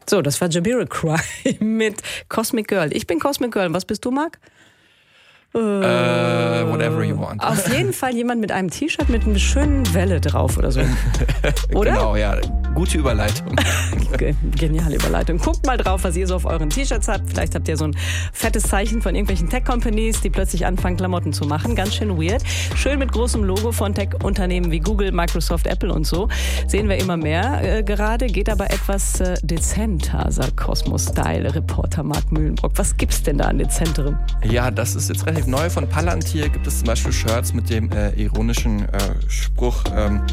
So, das war Jamiroquai mit Cosmic Girl. Ich bin Cosmic Girl. Was bist du, Marc? Whatever you want. Auf jeden Fall jemand mit einem T-Shirt mit einer schönen Welle drauf oder so. Oder? Genau, ja. Gute Überleitung. Geniale Überleitung. Guckt mal drauf, was ihr so auf euren T-Shirts habt. Vielleicht habt ihr so ein fettes Zeichen von irgendwelchen Tech-Companies, die plötzlich anfangen, Klamotten zu machen. Ganz schön weird. Schön mit großem Logo von Tech-Unternehmen wie Google, Microsoft, Apple und so. Sehen wir immer mehr gerade. Geht aber etwas dezenter, sagt Cosmo-Style-Reporter Marc Mühlenbrock. Was gibt's denn da an dezenterem? Ja, das ist jetzt relativ neu. Von Palantir gibt es zum Beispiel Shirts mit dem ironischen Spruch,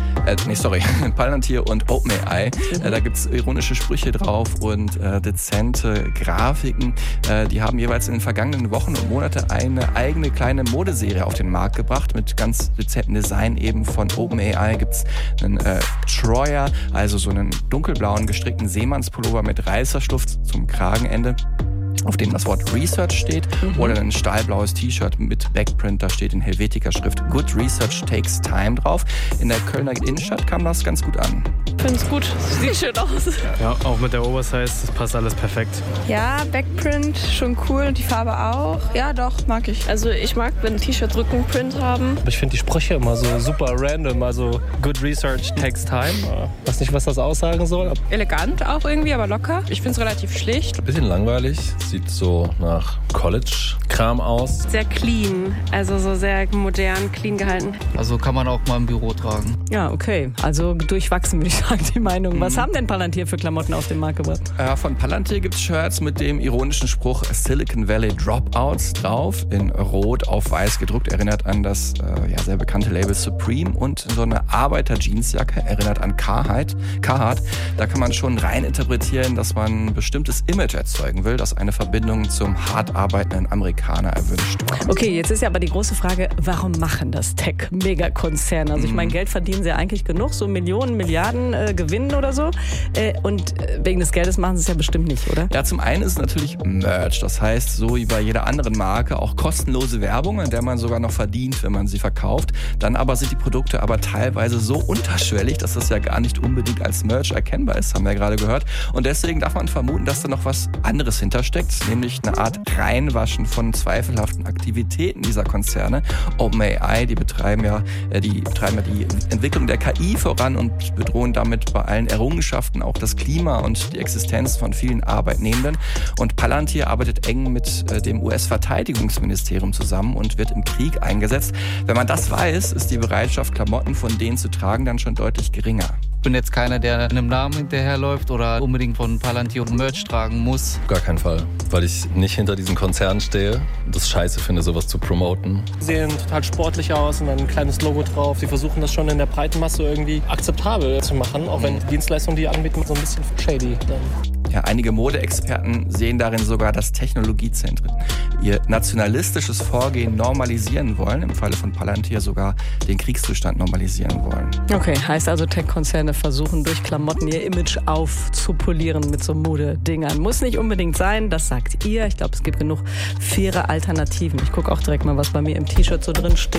Palantir und OpenAI. Da gibt es ironische Sprüche drauf und dezente Grafiken. Die haben jeweils in den vergangenen Wochen und Monaten eine eigene kleine Modeserie auf den Markt gebracht mit ganz dezentem Design. Eben von OpenAI gibt es einen Troyer, also so einen dunkelblauen gestrickten Seemannspullover mit Reißverschluss zum Kragenende, auf dem das Wort Research steht, oder ein stahlblaues T-Shirt mit Backprint, da steht in Helvetica-Schrift Good Research Takes Time drauf. In der Kölner Innenstadt kam das ganz gut an. Ich finde es gut, sieht schön aus. Ja, auch mit der Oversize, das passt alles perfekt. Ja, Backprint, schon cool und die Farbe auch. Ja, doch, mag ich. Also ich mag, wenn T-Shirts Rückenprint haben. Ich finde die Sprüche immer so super random, also Good Research Takes Time. Weiß nicht, was das aussagen soll. Elegant auch irgendwie, aber locker. Ich finde es relativ schlicht. Bisschen langweilig, sieht so nach College-Kram aus. Sehr clean, also so sehr modern, clean gehalten. Also kann man auch mal im Büro tragen. Ja, okay. Also durchwachsen, würde ich sagen, die Meinung. Was haben denn Palantir für Klamotten auf den Markt gebracht? Von Palantir gibt es Shirts mit dem ironischen Spruch Silicon Valley Dropouts drauf, in Rot auf Weiß gedruckt. Erinnert an das sehr bekannte Label Supreme, und so eine Arbeiter-Jeansjacke erinnert an Carhartt. Da kann man schon rein interpretieren, dass man ein bestimmtes Image erzeugen will, das eine Verbindung zum hart arbeitenden Amerikaner erwünscht. Okay, jetzt ist ja aber die große Frage, warum machen das Tech-Megakonzerne? Also ich meine, Geld verdienen sie eigentlich genug, so Millionen, Milliarden gewinnen oder so. Und wegen des Geldes machen sie es ja bestimmt nicht, oder? Ja, zum einen ist es natürlich Merch. Das heißt, so wie bei jeder anderen Marke, auch kostenlose Werbung, an der man sogar noch verdient, wenn man sie verkauft. Dann aber sind die Produkte aber teilweise so unterschwellig, dass das ja gar nicht unbedingt als Merch erkennbar ist, haben wir ja gerade gehört. Und deswegen darf man vermuten, dass da noch was anderes hintersteckt, nämlich eine Art Reinwaschen von zweifelhaften Aktivitäten dieser Konzerne. OpenAI, die betreiben ja die Entwicklung der KI voran und bedrohen damit bei allen Errungenschaften auch das Klima und die Existenz von vielen Arbeitnehmenden. Und Palantir arbeitet eng mit dem US-Verteidigungsministerium zusammen und wird im Krieg eingesetzt. Wenn man das weiß, ist die Bereitschaft, Klamotten von denen zu tragen, dann schon deutlich geringer. Ich bin jetzt keiner, der einem Namen hinterherläuft oder unbedingt von Palantir Merch tragen muss. Auf gar keinen Fall, weil ich nicht hinter diesen Konzernen stehe und das scheiße finde, sowas zu promoten. Sie sehen total sportlich aus und dann ein kleines Logo drauf. Sie versuchen das schon in der breiten Masse irgendwie akzeptabel zu machen, auch wenn die Dienstleistungen, die anbieten, so ein bisschen shady dann. Ja, einige Modeexperten sehen darin sogar, dass Technologiezentren ihr nationalistisches Vorgehen normalisieren wollen, im Falle von Palantir sogar den Kriegszustand normalisieren wollen. Okay, heißt also, Tech-Konzerne versuchen durch Klamotten ihr Image aufzupolieren mit so Modedingern. Muss nicht unbedingt sein, das sagt ihr. Ich glaube, es gibt genug faire Alternativen. Ich gucke auch direkt mal, was bei mir im T-Shirt so drin steht.